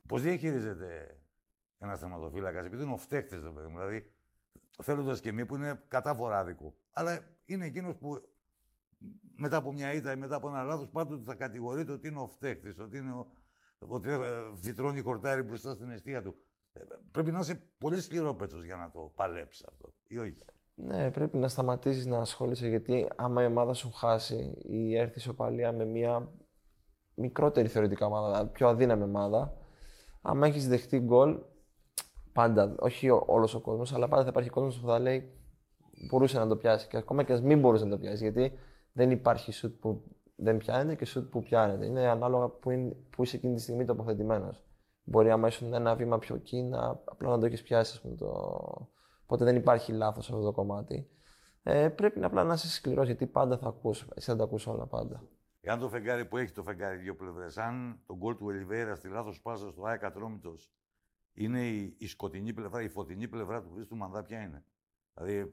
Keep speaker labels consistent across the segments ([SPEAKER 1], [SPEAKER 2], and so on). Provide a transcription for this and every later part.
[SPEAKER 1] Πώς διαχειρίζεται ένας τερματοφύλακας, επειδή είναι ο φταίχτης, δηλαδή θέλοντας και μη που είναι κατάφορα άδικο. Αλλά είναι εκείνος που μετά από μια ήττα ή μετά από ένα λάθος πάντοτε θα κατηγορείται ότι είναι ο φταίχτης, ότι φυτρώνει χορτάρι μπροστά στην αιστεία του. Πρέπει να είσαι πολύ σκληρόπαιτος για να το παλέψεις αυτό, ή όχι?
[SPEAKER 2] Ναι, πρέπει να σταματήσεις να ασχολείσαι, γιατί άμα η ομάδα σου χάσει ή έρθει ισοπαλία με μια μικρότερη θεωρητικά ομάδα, πιο αδύναμη ομάδα, άμα έχεις δεχτεί γκολ, πάντα, όχι όλος ο κόσμος, αλλά πάντα θα υπάρχει κόσμος που θα λέει μπορούσε να το πιάσει. Και ακόμα και ας μην μπορούσε να το πιάσει, γιατί δεν υπάρχει σουτ που δεν πιάνεται και σουτ που πιάνεται. Είναι ανάλογα που είσαι εκείνη τη στιγμή τοποθετημένος. Μπορεί, άμα ήσουν ένα βήμα πιο εκεί, απλά να το έχεις πιάσει, ας πούμε, Οπότε δεν υπάρχει λάθος σε αυτό το κομμάτι. Πρέπει απλά να είσαι σκληρός, γιατί πάντα θα ακούς. Εσύ θα τα ακούς όλα πάντα.
[SPEAKER 1] Εάν το φεγγάρι που έχει το φεγγάρι δύο πλευρές, αν το γκολ του Ελιβέιρα στη λάθος πάσα στο ΑΕΚ Ατρόμητος είναι η σκοτεινή πλευρά, η φωτεινή πλευρά του Χρήστου Μανδά, ποια είναι? Δηλαδή,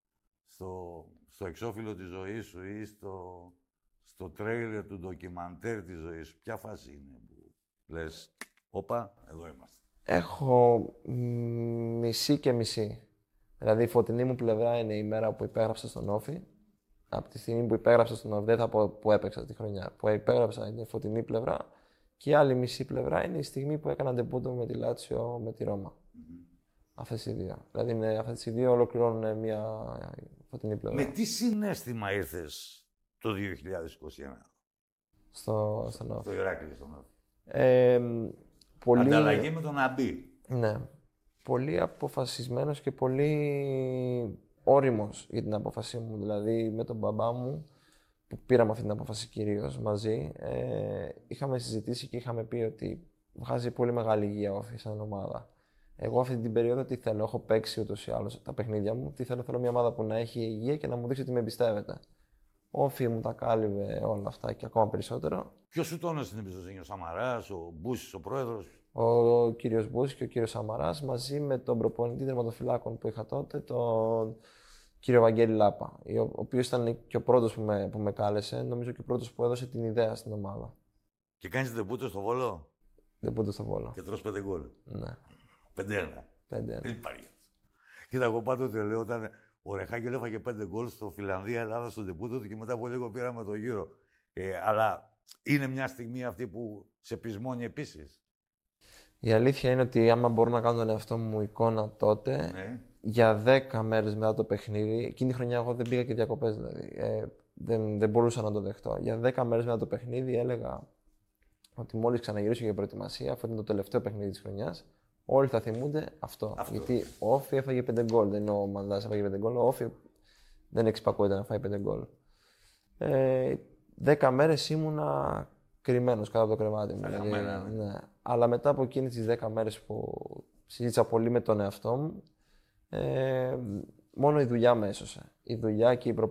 [SPEAKER 1] στο εξώφυλλο της ζωής σου ή στο τρέιλερ του ντοκιμαντέρ της ζωής σου, ποια φάση είναι που λες, όπα, εδώ είμαστε?
[SPEAKER 2] Έχω μισή και μισή. Δηλαδή, η φωτεινή μου πλευρά είναι η μέρα που υπέγραψα στον Όφη. Από τη στιγμή που υπέγραψα στον Όφη, δεν θα πω που έπαιξα τη χρονιά. Που υπέγραψα είναι η φωτεινή πλευρά. Και η άλλη μισή πλευρά είναι η στιγμή που έκανα ντεμπούτο με τη Λάτσιο με τη Ρώμα. Αυτές οι δύο. Δηλαδή, αυτές οι δύο ολοκληρώνουν μια φωτεινή πλευρά.
[SPEAKER 1] Με τι συναίσθημα ήρθες το 2021
[SPEAKER 2] στον Όφη?
[SPEAKER 1] στο Ηράκλειο, στον Όφη.
[SPEAKER 2] Πολύ...
[SPEAKER 1] Ανταλλαγή με τον Αμπή.
[SPEAKER 2] Ναι. Πολύ αποφασισμένος και πολύ όριμος για την απόφασή μου. Δηλαδή, με τον μπαμπά μου, που πήραμε αυτή την απόφαση κυρίως μαζί, είχαμε συζητήσει και είχαμε πει ότι βγάζει πολύ μεγάλη υγεία Όφη σαν ομάδα. Εγώ αυτή την περίοδο τι θέλω, έχω παίξει ούτως ή άλλως τα παιχνίδια μου, τι θέλω μια ομάδα που να έχει υγεία και να μου δείξει ότι με εμπιστεύεται. Ο Όφη μου τα κάλυβε όλα αυτά και ακόμα περισσότερο.
[SPEAKER 1] Ποιος σου τόνωσε την εμπιστοσύνη, ο Σαμαράς, ο Μπούσης, ο πρόεδρος?
[SPEAKER 2] Ο κύριος Μπούσης και ο κύριος Σαμαράς, μαζί με τον προπονητή τερματοφυλάκων που είχα τότε, τον κύριο Βαγγέλη Λάπα, ο οποίος ήταν και ο πρώτος που με κάλεσε, νομίζω και ο πρώτος που έδωσε την ιδέα στην ομάδα.
[SPEAKER 1] Και κάνεις ντεμπούτο στο Βόλο?
[SPEAKER 2] Ντεμπούτο στο Βόλο.
[SPEAKER 1] Και τρως 5 γκολ.
[SPEAKER 2] Ναι.
[SPEAKER 1] 5-1. Δεν υπάρχει. Κοίτα, εγώ πάντοτε λέω, όταν ο Ρεχάγκελ έφαγε 5 γκολ στο Φιλανδία-Ελλάδα στο ντεμπούτο του και μετά από λίγο πήραμε το γύρο. Αλλά είναι μια στιγμή αυτή που σε πεισμώνει επίσης.
[SPEAKER 2] Η αλήθεια είναι ότι άμα μπορώ να κάνω τον εαυτό μου εικόνα τότε,
[SPEAKER 1] ναι,
[SPEAKER 2] για 10 μέρες μετά το παιχνίδι, εκείνη τη χρονιά εγώ δεν πήγα και διακοπές δηλαδή. Δεν μπορούσα να το δεχτώ. Για 10 μέρες μετά το παιχνίδι έλεγα ότι μόλις ξαναγυρίσω για προετοιμασία, αφού ήταν το τελευταίο παιχνίδι της χρονιάς, όλοι θα θυμούνται αυτό. Γιατί ο Όφη έφαγε 5 γκολ. Δεν είναι ο Μανδάς έφαγε 5 γκολ. Ο Όφη δεν εξυπακούεται να φάει 5 γκολ. 10 μέρες ήμουνα κρυμμένος κάτω από το κρεβάτι μου. Δηλαδή, ναι. Αλλά μετά από εκείνες τις 10 μέρες που συζήτησα πολύ με τον εαυτό μου, μόνο η δουλειά με έσωσε. Η δουλειά και η